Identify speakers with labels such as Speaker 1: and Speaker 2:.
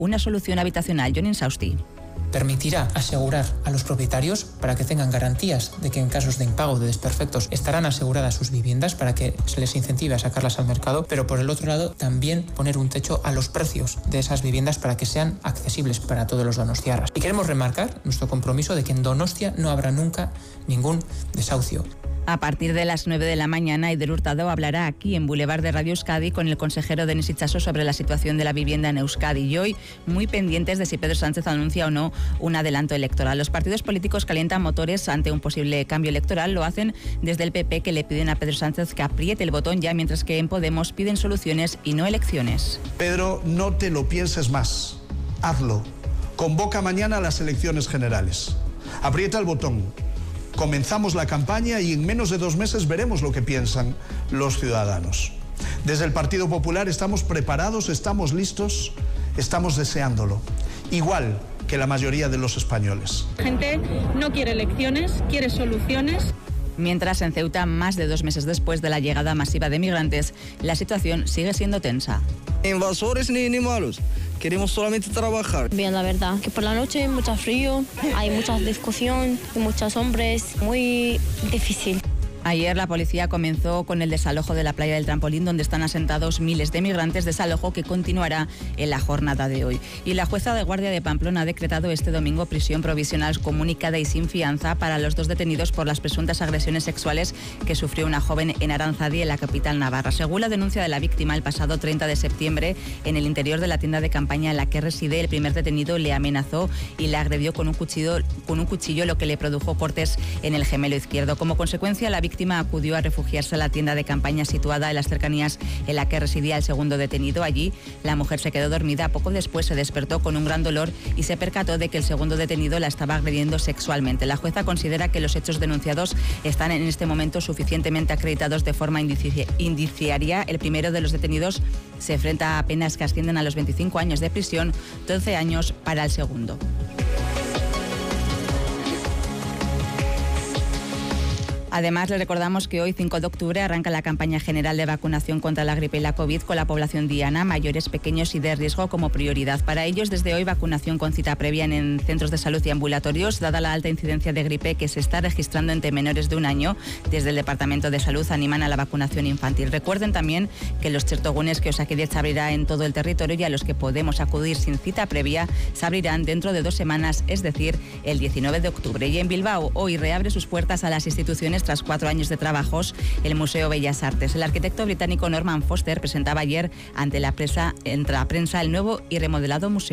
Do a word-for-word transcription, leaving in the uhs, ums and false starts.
Speaker 1: una solución habitacional. John Insausti.
Speaker 2: Permitirá asegurar a los propietarios para que tengan garantías de que en casos de impago de desperfectos estarán aseguradas sus viviendas para que se les incentive a sacarlas al mercado, pero por el otro lado también poner un techo a los precios de esas viviendas para que sean accesibles para todos los donostiarras. Y queremos remarcar nuestro compromiso de que en Donostia no habrá nunca ningún desahucio.
Speaker 1: A partir de las nueve de la mañana, Aider Hurtado hablará aquí en Boulevard de Radio Euskadi con el consejero Denis Itxaso sobre la situación de la vivienda en Euskadi. Y hoy, muy pendientes de si Pedro Sánchez anuncia o no un adelanto electoral. Los partidos políticos calientan motores ante un posible cambio electoral. Lo hacen desde el P P, que le piden a Pedro Sánchez que apriete el botón ya, mientras que en Podemos piden soluciones y no elecciones.
Speaker 3: Pedro, no te lo pienses más. Hazlo. Convoca mañana a las elecciones generales. Aprieta el botón. Comenzamos la campaña y en menos de dos meses veremos lo que piensan los ciudadanos. Desde el Partido Popular estamos preparados, estamos listos, estamos deseándolo. Igual que la mayoría de los españoles.
Speaker 4: La gente no quiere elecciones, quiere soluciones.
Speaker 1: Mientras en Ceuta, más de dos meses después de la llegada masiva de migrantes, la situación sigue siendo tensa.
Speaker 5: Invasores ni, ni malos, queremos solamente trabajar.
Speaker 6: Bien, la verdad, que por la noche hay mucho frío, hay mucha discusión, hay muchos hombres, muy difícil.
Speaker 1: Ayer la policía comenzó con el desalojo de la playa del Trampolín, donde están asentados miles de migrantes, desalojo que continuará en la jornada de hoy. Y la jueza de guardia de Pamplona ha decretado este domingo prisión provisional comunicada y sin fianza para los dos detenidos por las presuntas agresiones sexuales que sufrió una joven en Aranzadi, en la capital navarra. Según la denuncia de la víctima, el pasado treinta de septiembre, en el interior de la tienda de campaña en la que reside, el primer detenido le amenazó y le agredió con un cuchillo, con un cuchillo lo que le produjo cortes en el gemelo izquierdo. Como consecuencia, la víctima La víctima acudió a refugiarse a la tienda de campaña situada en las cercanías en la que residía el segundo detenido. Allí, la mujer se quedó dormida. Poco después se despertó con un gran dolor y se percató de que el segundo detenido la estaba agrediendo sexualmente. La jueza considera que los hechos denunciados están en este momento suficientemente acreditados de forma indici- indiciaria. El primero de los detenidos se enfrenta a penas que ascienden a los veinticinco años de prisión, doce años para el segundo. Además, les recordamos que hoy, cinco de octubre, arranca la campaña general de vacunación contra la gripe y la COVID con la población diana, mayores, pequeños y de riesgo como prioridad. Para ellos, desde hoy, vacunación con cita previa en centros de salud y ambulatorios. Dada la alta incidencia de gripe que se está registrando entre menores de un año, desde el Departamento de Salud animan a la vacunación infantil. Recuerden también que los chertogunes que Osakidetza abrirá en todo el territorio y a los que podemos acudir sin cita previa se abrirán dentro de dos semanas, es decir, el diecinueve de octubre. Y en Bilbao, hoy reabre sus puertas a las instituciones tras cuatro años de trabajos el Museo Bellas Artes. El arquitecto británico Norman Foster presentaba ayer ante la prensa, entre la prensa el nuevo y remodelado museo.